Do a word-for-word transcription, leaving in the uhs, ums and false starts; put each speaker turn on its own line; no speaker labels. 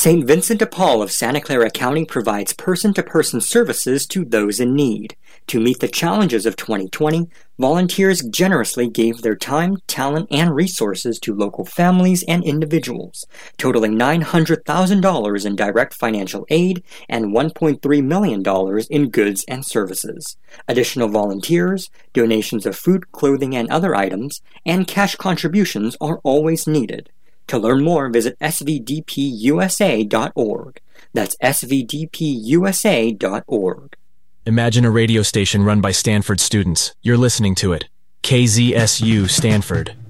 Saint Vincent de Paul of Santa Clara County provides person-to-person services to those in need. To meet the challenges of twenty twenty, volunteers generously gave their time, talent, and resources to local families and individuals, totaling nine hundred thousand dollars in direct financial aid and one point three million dollars in goods and services. Additional volunteers, donations of food, clothing, and other items, and cash contributions are always needed. To learn more, visit S V D P U S A dot org. That's S V D P U S A dot org.
Imagine a radio station run by Stanford students. You're listening to it. K Z S U Stanford.